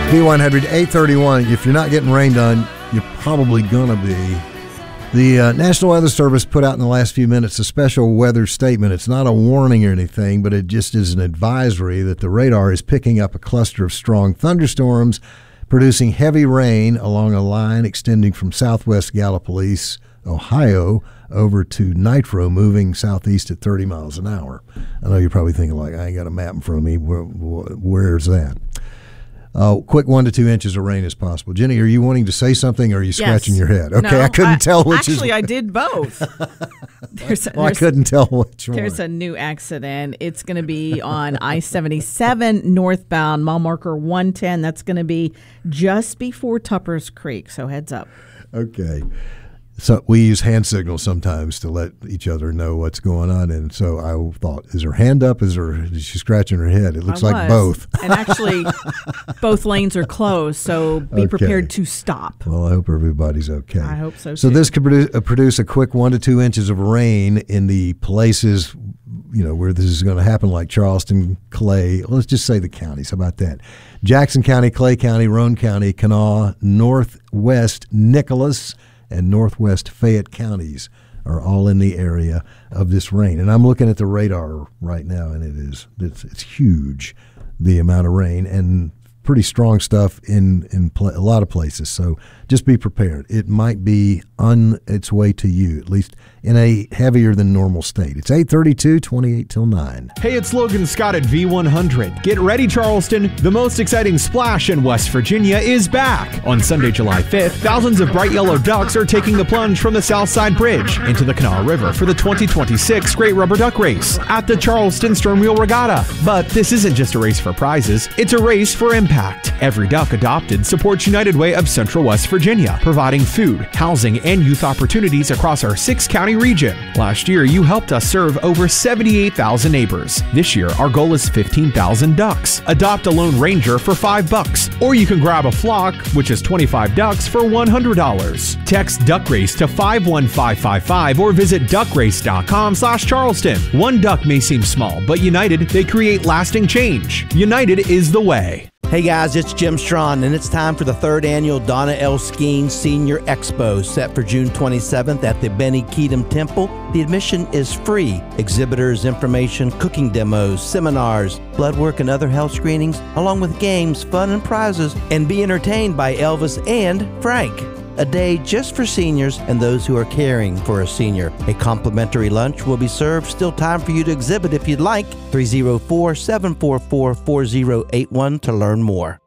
V100, 831. If you're not getting rained on, you're probably going to be. The National Weather Service put out in the last few minutes a special weather statement. It's not a warning or anything, but it just is an advisory that the radar is picking up a cluster of strong thunderstorms, producing heavy rain along a line extending from southwest Gallipolis, Ohio, over to Nitro, moving southeast at 30 miles an hour. I know you're probably thinking, like, I ain't got a map in front of me. Where's that? Quick 1 to 2 inches of rain is possible. Jenny, are you wanting to say something, or are you scratching your head? Okay, no, I couldn't tell which actually, I did both. I couldn't tell which one. There's a new accident. It's going to be on I-77 northbound, mile marker 110. That's going to be just before Tuppers Creek, so heads up. Okay. So we use hand signals sometimes to let each other know what's going on, and so I thought, is her hand up? Is she scratching her head? It looks like both. And actually, both lanes are closed, so be prepared to stop. Well, I hope everybody's okay. I hope so, too. So this could produce a quick 1 to 2 inches of rain in the places, where this is going to happen, like Charleston, Clay. Let's just say the counties. How about that? Jackson County, Clay County, Roane County, Kanawha, Northwest Nicholas, and Northwest Fayette counties are all in the area of this rain. And I'm looking at the radar right now, and it's huge, the amount of rain, and pretty strong stuff in a lot of places. So just be prepared. It might be on its way to you, at least in a heavier than normal state. It's 8:32, 28 till 9. Hey, it's Logan Scott at V100. Get ready, Charleston. The most exciting splash in West Virginia is back. On Sunday, July 5th, thousands of bright yellow ducks are taking the plunge from the Southside Bridge into the Kanawha River for the 2026 Great Rubber Duck Race at the Charleston Stern Wheel Regatta. But this isn't just a race for prizes, it's a race for impact. Every duck adopted supports United Way of Central West Virginia, providing food, housing, and youth opportunities across our 6-county region. Last year, you helped us serve over 78,000 neighbors. This year, our goal is 15,000 ducks. Adopt a lone ranger for $5, or you can grab a flock, which is 25 ducks, for $100. Text Duck Race to 51555 or visit duckrace.com/Charleston. One duck may seem small, but united, they create lasting change. United is the way. Hey guys, it's Jim Strawn, and it's time for the 3rd annual Donna L. Skeens Senior Expo, set for June 27th at the Benny Keatum Temple. The admission is free. Exhibitors, information, cooking demos, seminars, blood work, and other health screenings, along with games, fun, and prizes, and be entertained by Elvis and Frank. A day just for seniors and those who are caring for a senior. A complimentary lunch will be served. Still time for you to exhibit if you'd like. 304-744-4081 to learn more.